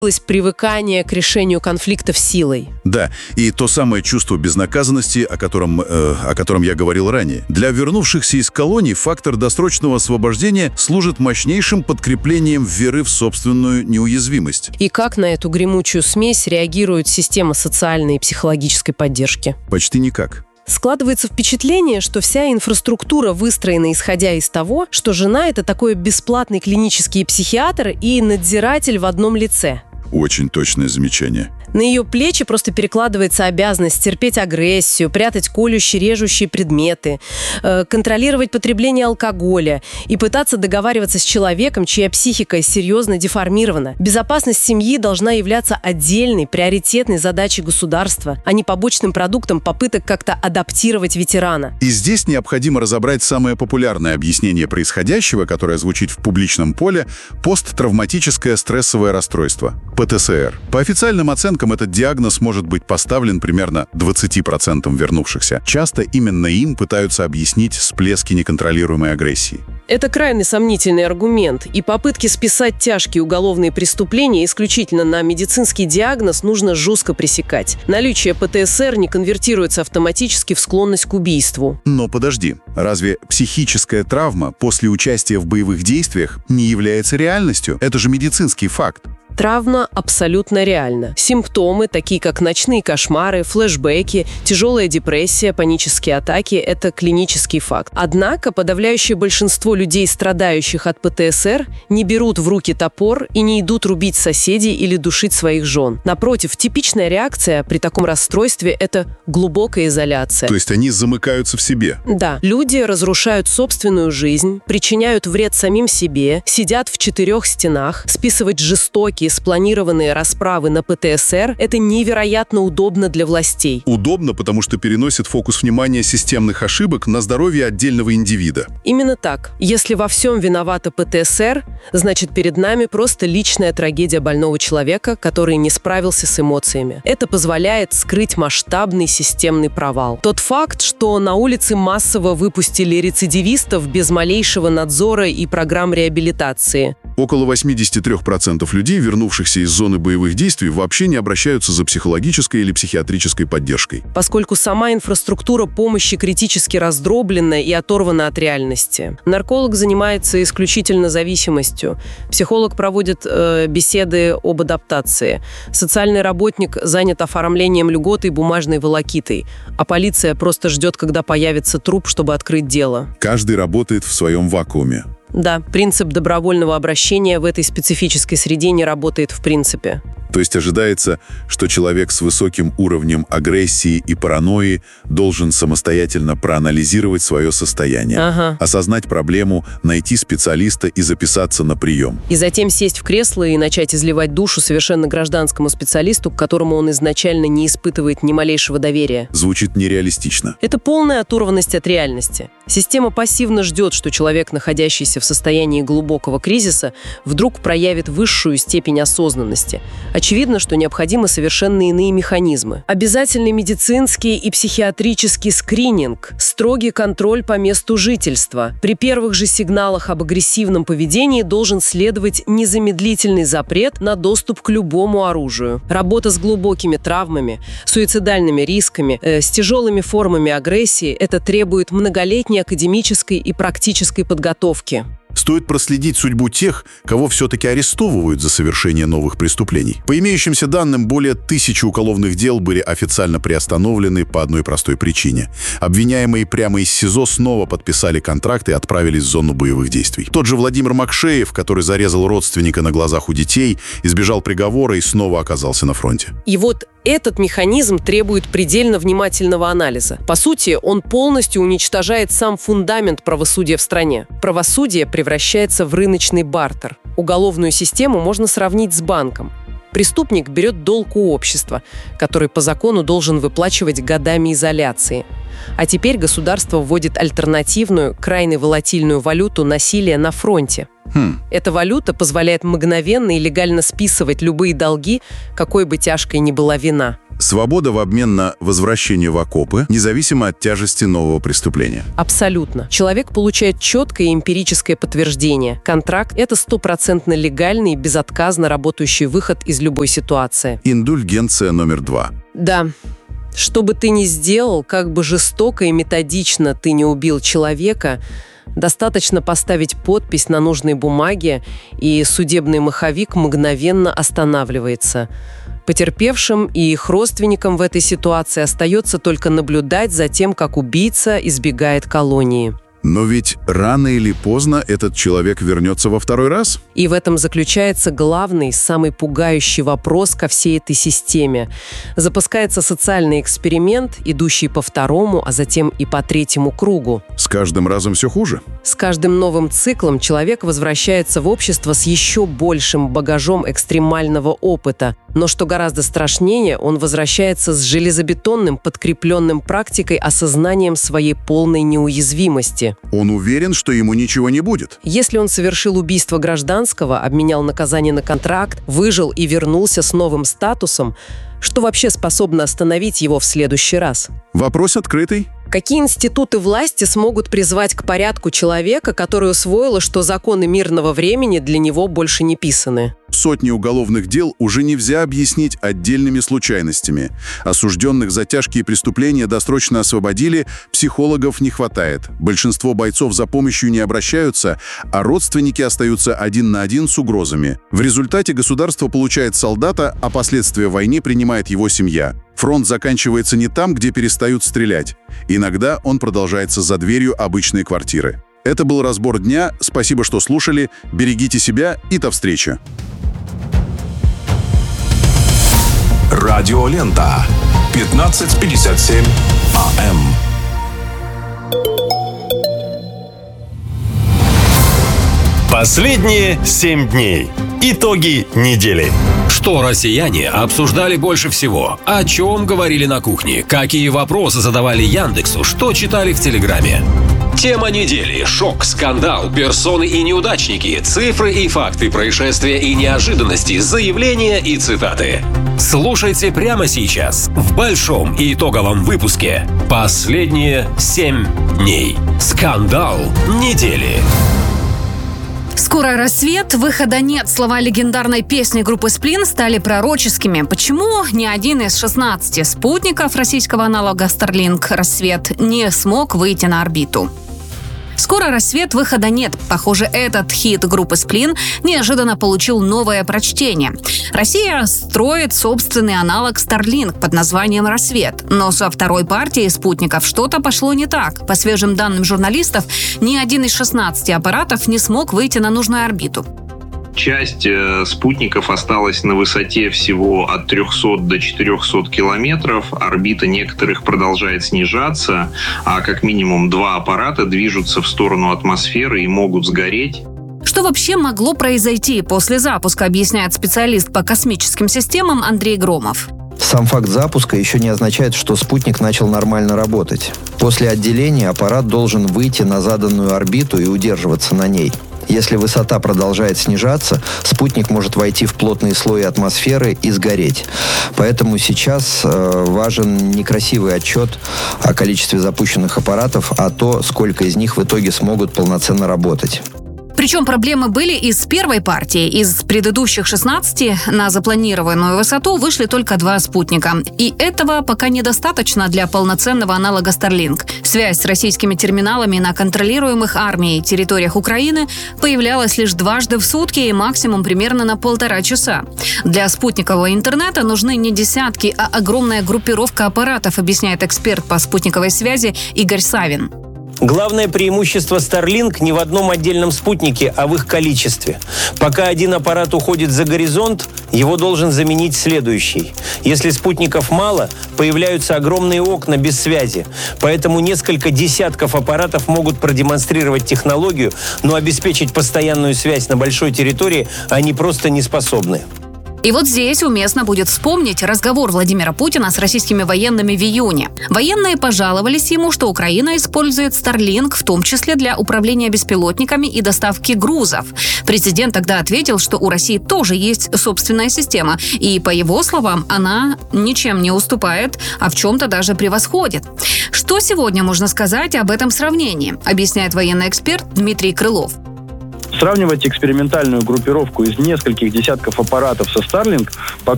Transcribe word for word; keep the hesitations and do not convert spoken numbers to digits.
привыкание к решению конфликтов силой. Да, и то самое чувство безнаказанности, о котором, э, о котором я говорил ранее. Для вернувшихся из колоний фактор досрочного освобождения служит мощнейшим подкреплением веры в собственную неуязвимость. И как на эту гремучую смесь реагирует система социальной и психологической поддержки? Почти никак. Складывается впечатление, что вся инфраструктура выстроена исходя из того, что жена – это такой бесплатный клинический психиатр и надзиратель в одном лице. Очень точное замечание. На ее плечи просто перекладывается обязанность терпеть агрессию, прятать колющие, режущие предметы, э, контролировать потребление алкоголя и пытаться договариваться с человеком, чья психика серьезно деформирована. Безопасность семьи должна являться отдельной, приоритетной задачей государства, а не побочным продуктом попыток как-то адаптировать ветерана. И здесь необходимо разобрать самое популярное объяснение происходящего, которое звучит в публичном поле – посттравматическое стрессовое расстройство – пэ тэ эс эр. По официальным оценкам, этот диагноз может быть поставлен примерно двадцати процентам вернувшихся. Часто именно им пытаются объяснить всплески неконтролируемой агрессии. Это крайне сомнительный аргумент, и попытки списать тяжкие уголовные преступления исключительно на медицинский диагноз нужно жестко пресекать. Наличие пэ тэ эс эр не конвертируется автоматически в склонность к убийству. Но подожди, разве психическая травма после участия в боевых действиях не является реальностью? Это же медицинский факт. Травма абсолютно реальна. Симптомы, такие как ночные кошмары, флешбеки, тяжелая депрессия, панические атаки – это клинический факт. Однако подавляющее большинство людей, страдающих от пэ тэ эс эр, не берут в руки топор и не идут рубить соседей или душить своих жен. Напротив, типичная реакция при таком расстройстве – это глубокая изоляция. То есть они замыкаются в себе? Да. Люди разрушают собственную жизнь, причиняют вред самим себе, сидят в четырех стенах, списывать жестокие, спланированные расправы на пэ тэ эс эр – это невероятно удобно для властей. Удобно, потому что переносит фокус внимания системных ошибок на здоровье отдельного индивида. Именно так. Если во всем виновата пэ тэ эс эр, значит, перед нами просто личная трагедия больного человека, который не справился с эмоциями. Это позволяет скрыть масштабный системный провал. Тот факт, что на улице массово выпустили рецидивистов без малейшего надзора и программ реабилитации. Около восемьдесят три процента людей, вернувшихся из зоны боевых действий, вообще не обращаются за психологической или психиатрической поддержкой. Поскольку сама инфраструктура помощи критически раздроблена и оторвана от реальности. Нарколог занимается исключительно зависимостью. Психолог проводит э, беседы об адаптации. Социальный работник занят оформлением льготы и бумажной волокитой. А полиция просто ждет, когда появится труп, чтобы открыть дело. Каждый работает в своем вакууме. Да, принцип добровольного обращения в этой специфической среде не работает в принципе. То есть ожидается, что человек с высоким уровнем агрессии и паранойи должен самостоятельно проанализировать свое состояние, ага. осознать проблему, найти специалиста и записаться на прием. И затем сесть в кресло и начать изливать душу совершенно гражданскому специалисту, к которому он изначально не испытывает ни малейшего доверия. Звучит нереалистично. Это полная оторванность от реальности. Система пассивно ждет, что человек, находящийся в состоянии глубокого кризиса, вдруг проявит высшую степень осознанности. Очевидно, что необходимы совершенно иные механизмы. Обязательный медицинский и психиатрический скрининг, строгий контроль по месту жительства. При первых же сигналах об агрессивном поведении должен следовать незамедлительный запрет на доступ к любому оружию. Работа с глубокими травмами, суицидальными рисками, э, с тяжелыми формами агрессии – это требует многолетней академической и практической подготовки. Стоит проследить судьбу тех, кого все-таки арестовывают за совершение новых преступлений. По имеющимся данным, более тысячи уголовных дел были официально приостановлены по одной простой причине. Обвиняемые прямо из СИЗО снова подписали контракт и отправились в зону боевых действий. Тот же Владимир Макшеев, который зарезал родственника на глазах у детей, избежал приговора и снова оказался на фронте. И вот этот механизм требует предельно внимательного анализа. По сути, он полностью уничтожает сам фундамент правосудия в стране. Правосудие превращается в рыночный бартер. Уголовную систему можно сравнить с банком. Преступник берет долг у общества, который по закону должен выплачивать годами изоляции. А теперь государство вводит альтернативную, крайне волатильную валюту насилия на фронте. Хм. Эта валюта позволяет мгновенно и легально списывать любые долги, какой бы тяжкой ни была вина. Свобода в обмен на возвращение в окопы, независимо от тяжести нового преступления. Абсолютно. Человек получает четкое и эмпирическое подтверждение. Контракт – это стопроцентно легальный и безотказно работающий выход из любой ситуации. Индульгенция номер два. Да. Что бы ты ни сделал, как бы жестоко и методично ты не убил человека, достаточно поставить подпись на нужной бумаге, и судебный маховик мгновенно останавливается. Потерпевшим и их родственникам в этой ситуации остается только наблюдать за тем, как убийца избегает колонии. Но ведь рано или поздно этот человек вернется во второй раз? И в этом заключается главный, самый пугающий вопрос ко всей этой системе. Запускается социальный эксперимент, идущий по второму, а затем и по третьему кругу. С каждым разом все хуже? С каждым новым циклом человек возвращается в общество с еще большим багажом экстремального опыта. Но что гораздо страшнее, он возвращается с железобетонным, подкрепленным практикой, осознанием своей полной неуязвимости. Он уверен, что ему ничего не будет? Если он совершил убийство гражданского, обменял наказание на контракт, выжил и вернулся с новым статусом, что вообще способно остановить его в следующий раз? Вопрос открытый. Какие институты власти смогут призвать к порядку человека, который усвоил, что законы мирного времени для него больше не писаны? Сотни уголовных дел уже нельзя объяснить отдельными случайностями. Осужденных за тяжкие преступления досрочно освободили, психологов не хватает. Большинство бойцов за помощью не обращаются, а родственники остаются один на один с угрозами. В результате государство получает солдата, а последствия войны принимает его семья. Фронт заканчивается не там, где перестают стрелять. Иногда он продолжается за дверью обычной квартиры. Это был разбор дня. Спасибо, что слушали. Берегите себя и до встречи. Радиолента. пятнадцать пятьдесят семь АМ. Последние семь дней. Итоги недели. Что россияне обсуждали больше всего? О чем говорили на кухне? Какие вопросы задавали Яндексу? Что читали в Телеграме? Тема недели. Шок, скандал, персоны и неудачники, цифры и факты происшествия и неожиданности, заявления и цитаты. Слушайте прямо сейчас в большом и итоговом выпуске «Последние семь дней». Скандал недели. Скоро рассвет, выхода нет. Слова легендарной песни группы «Сплин» стали пророческими. Почему ни один из шестнадцати спутников российского аналога Starlink «Рассвет» не смог выйти на орбиту? Скоро рассвет, выхода нет. Похоже, этот хит группы «Сплин» неожиданно получил новое прочтение. Россия строит собственный аналог Starlink под названием «Рассвет». Но со второй партией спутников что-то пошло не так. По свежим данным журналистов, ни один из шестнадцати аппаратов не смог выйти на нужную орбиту. Часть э, спутников осталась на высоте всего от трехсот до четырехсот километров. Орбита некоторых продолжает снижаться, а как минимум два аппарата движутся в сторону атмосферы и могут сгореть. Что вообще могло произойти после запуска, объясняет специалист по космическим системам Андрей Громов. Сам факт запуска еще не означает, что спутник начал нормально работать. После отделения аппарат должен выйти на заданную орбиту и удерживаться на ней. Если высота продолжает снижаться, спутник может войти в плотные слои атмосферы и сгореть. Поэтому сейчас э, важен не красивый отчет о количестве запущенных аппаратов, а то, сколько из них в итоге смогут полноценно работать. Причем проблемы были и с первой партией. Из предыдущих шестнадцати на запланированную высоту вышли только два спутника. И этого пока недостаточно для полноценного аналога Starlink. Связь с российскими терминалами на контролируемых армией территориях Украины появлялась лишь дважды в сутки и максимум примерно на полтора часа. Для спутникового интернета нужны не десятки, а огромная группировка аппаратов, объясняет эксперт по спутниковой связи Игорь Савин. Главное преимущество Starlink не в одном отдельном спутнике, а в их количестве. Пока один аппарат уходит за горизонт, его должен заменить следующий. Если спутников мало, появляются огромные окна без связи. Поэтому несколько десятков аппаратов могут продемонстрировать технологию, но обеспечить постоянную связь на большой территории они просто не способны. И вот здесь уместно будет вспомнить разговор Владимира Путина с российскими военными в июне. Военные пожаловались ему, что Украина использует Starlink в том числе для управления беспилотниками и доставки грузов. Президент тогда ответил, что у России тоже есть собственная система, и, по его словам, она ничем не уступает, а в чем-то даже превосходит. Что сегодня можно сказать об этом сравнении, объясняет военный эксперт Дмитрий Крылов. Сравнивать экспериментальную группировку из нескольких десятков аппаратов со Starlink